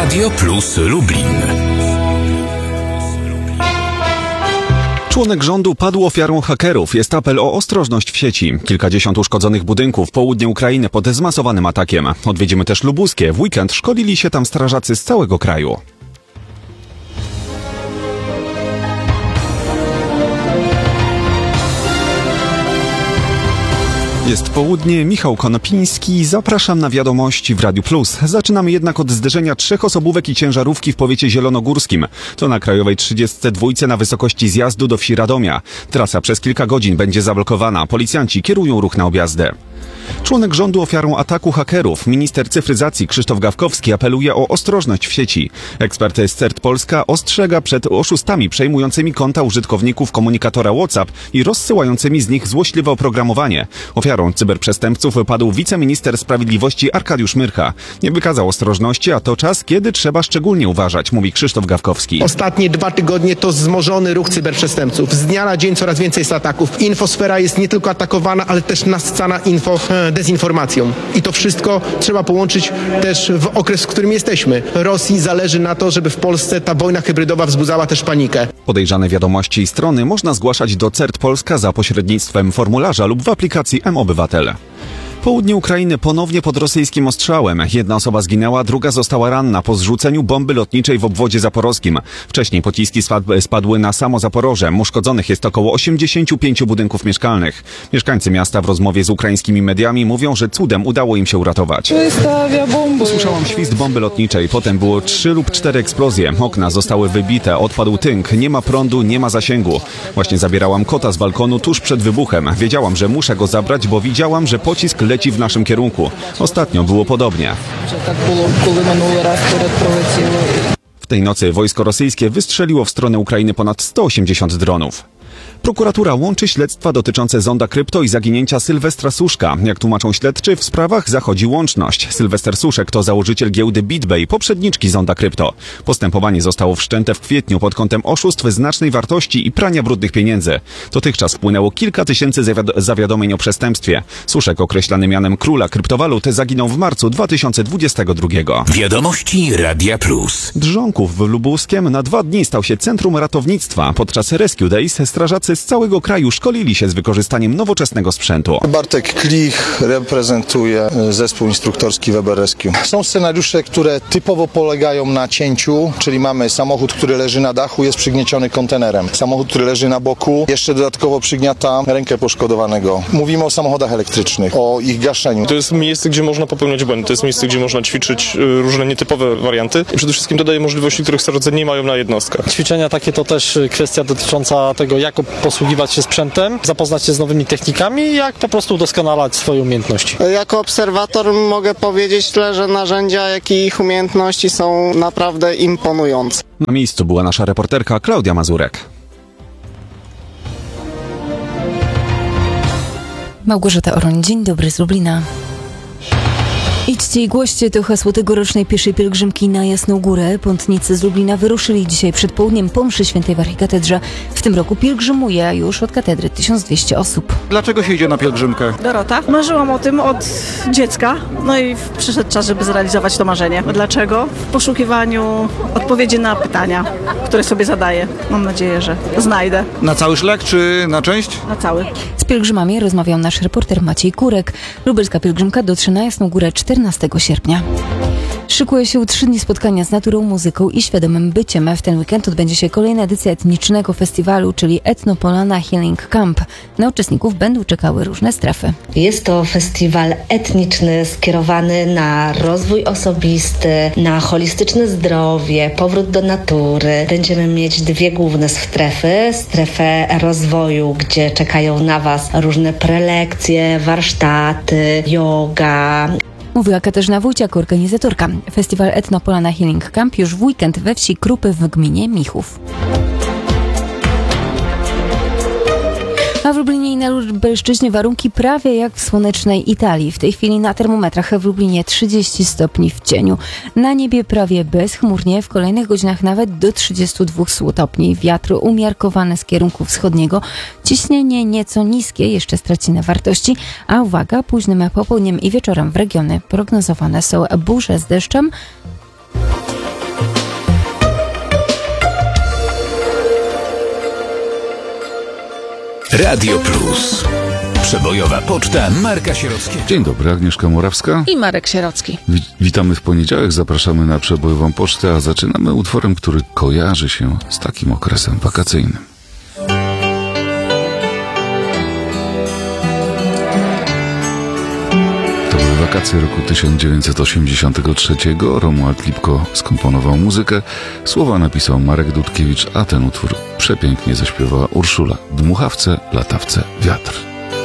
Radio Plus Lublin. Członek rządu padł ofiarą hakerów. Jest apel o ostrożność w sieci. Kilkadziesiąt uszkodzonych budynków, południe Ukrainy pod zmasowanym atakiem. Odwiedzimy też Lubuskie. W weekend szkolili się tam strażacy z całego kraju. Jest południe, Michał Konopiński, zapraszam na wiadomości w Radiu Plus. Zaczynamy jednak od zderzenia 3 osobówek i ciężarówki w powiecie zielonogórskim. To na krajowej 32 na wysokości zjazdu do wsi Radomia. Trasa przez kilka godzin będzie zablokowana. Policjanci kierują ruch na objazdę. Członek rządu ofiarą ataku hakerów. Minister cyfryzacji Krzysztof Gawkowski apeluje o ostrożność w sieci. Ekspert z CERT Polska ostrzega przed oszustami przejmującymi konta użytkowników komunikatora WhatsApp i rozsyłającymi z nich złośliwe oprogramowanie. Ofiarą cyberprzestępców padł wiceminister sprawiedliwości Arkadiusz Myrcha. Nie wykazał ostrożności, a to czas, kiedy trzeba szczególnie uważać, mówi Krzysztof Gawkowski. Ostatnie 2 tygodnie to wzmożony ruch cyberprzestępców. Z dnia na dzień coraz więcej jest ataków. Infosfera jest nie tylko atakowana, ale też nasycana dezinformacją. I to wszystko trzeba połączyć też w okres, w którym jesteśmy. Rosji zależy na to, żeby w Polsce ta wojna hybrydowa wzbudzała też panikę. Podejrzane wiadomości i strony można zgłaszać do CERT Polska za pośrednictwem formularza lub w aplikacji mObywatel. Południe Ukrainy ponownie pod rosyjskim ostrzałem. Jedna osoba zginęła, druga została ranna po zrzuceniu bomby lotniczej w obwodzie zaporowskim. Wcześniej pociski spadły na samo Zaporoże. Uszkodzonych jest około 85 budynków mieszkalnych. Mieszkańcy miasta w rozmowie z ukraińskimi mediami mówią, że cudem udało im się uratować. Usłyszałam świst bomby lotniczej, potem było 3 lub 4 eksplozje. Okna zostały wybite, odpadł tynk, nie ma prądu, nie ma zasięgu. Właśnie zabierałam kota z balkonu tuż przed wybuchem. Wiedziałam, że muszę go zabrać, bo widziałam, że pocisk leci w naszym kierunku. Ostatnio było podobnie. W tej nocy wojsko rosyjskie wystrzeliło w stronę Ukrainy ponad 180 dronów. Prokuratura łączy śledztwa dotyczące Zonda Krypto i zaginięcia Sylwestra Suszka. Jak tłumaczą śledczy, w sprawach zachodzi łączność. Sylwester Suszek to założyciel giełdy BitBay, poprzedniczki Zonda Krypto. Postępowanie zostało wszczęte w kwietniu pod kątem oszustw znacznej wartości i prania brudnych pieniędzy. Dotychczas wpłynęło kilka tysięcy zawiadomień o przestępstwie. Suszek, określany mianem króla kryptowalut, zaginął w marcu 2022. Wiadomości Radia Plus. Drżonków w Lubuskiem na 2 dni stał się centrum ratownictwa. Podczas Rescue Days strażacy z całego kraju szkolili się z wykorzystaniem nowoczesnego sprzętu. Bartek Klich reprezentuje zespół instruktorski Weber Rescue. Są scenariusze, które typowo polegają na cięciu, czyli mamy samochód, który leży na dachu, jest przygnieciony kontenerem. Samochód, który leży na boku, jeszcze dodatkowo przygniata rękę poszkodowanego. Mówimy o samochodach elektrycznych, o ich gaszeniu. To jest miejsce, gdzie można popełniać błędy, to jest miejsce, gdzie można ćwiczyć różne nietypowe warianty. Przede wszystkim to daje możliwości, których strażacy nie mają na jednostkach. Ćwiczenia takie to też kwestia dotycząca tego, jak posługiwać się sprzętem, zapoznać się z nowymi technikami i jak po prostu udoskonalać swoje umiejętności. Jako obserwator mogę powiedzieć tyle, że narzędzia, jak i ich umiejętności są naprawdę imponujące. Na miejscu była nasza reporterka Klaudia Mazurek. Małgorzata Oroń, dzień dobry z Lublina. Idźcie i głoście to hasło tegorocznej pieszej pielgrzymki na Jasną Górę. Pątnicy z Lublina wyruszyli dzisiaj przed południem po mszy świętej w archikatedrze. W tym roku pielgrzymuje już od katedry 1200 osób. Dlaczego się idzie na pielgrzymkę? Dorota. Marzyłam o tym od dziecka, no i przyszedł czas, żeby zrealizować to marzenie. Dlaczego? W poszukiwaniu odpowiedzi na pytania, które sobie zadaję. Mam nadzieję, że znajdę. Na cały szlak czy na część? Na cały. Z pielgrzymami rozmawiał nasz reporter Maciej Kurek. Lubelska pielgrzymka dotrze na Jasną Górę 14 sierpnia. Szykuje się 3 dni spotkania z naturą, muzyką i świadomym byciem. W ten weekend odbędzie się kolejna edycja etnicznego festiwalu, czyli Etnopolana Healing Camp. Na uczestników będą czekały różne strefy. Jest to festiwal etniczny skierowany na rozwój osobisty, na holistyczne zdrowie, powrót do natury. Będziemy mieć 2 główne strefy. Strefę rozwoju, gdzie czekają na Was różne prelekcje, warsztaty, yoga. Mówiła Katarzyna Wójciak, organizatorka. Festiwal Etnopolana Healing Camp już w weekend we wsi Krupy w gminie Michów. A w Lublinie i na Lubelszczyźnie warunki prawie jak w słonecznej Italii. W tej chwili na termometrach w Lublinie 30 stopni w cieniu. Na niebie prawie bezchmurnie, w kolejnych godzinach nawet do 32 stopni. Wiatr umiarkowany z kierunku wschodniego. Ciśnienie nieco niskie, jeszcze straci na wartości. A uwaga, późnym popołudniem i wieczorem w regiony prognozowane są burze z deszczem. Radio Plus. Przebojowa poczta Marka Sierockiego. Dzień dobry, Agnieszka Morawska i Marek Sierocki. Witamy w poniedziałek, zapraszamy na przebojową pocztę, a zaczynamy utworem, który kojarzy się z takim okresem wakacyjnym. To były wakacje roku 1983. Romuald Lipko skomponował muzykę, słowa napisał Marek Dudkiewicz, a ten utwór przepięknie zaśpiewała Urszula. Dmuchawce, latawce, wiatr.